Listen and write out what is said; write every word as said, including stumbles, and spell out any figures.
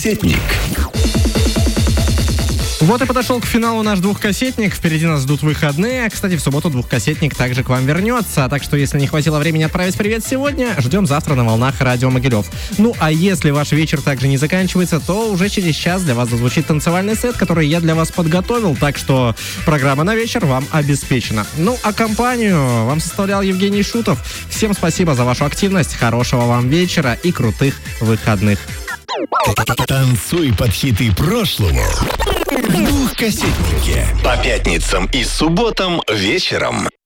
Сетник. Вот и подошел к финалу наш двухкассетник. Впереди нас ждут выходные. Кстати, в субботу двухкассетник также к вам вернется. Так что, если не хватило времени отправить привет сегодня, ждем завтра на волнах Радио Могилев. Ну, а если ваш вечер также не заканчивается, то уже через час для вас зазвучит танцевальный сет, который я для вас подготовил. Так что программа на вечер вам обеспечена. Ну, а компанию вам составлял Евгений Шутов. Всем спасибо за вашу активность. Хорошего вам вечера и крутых выходных. Танцуй под хиты прошлого в двухкассетнике. По пятницам и субботам вечером.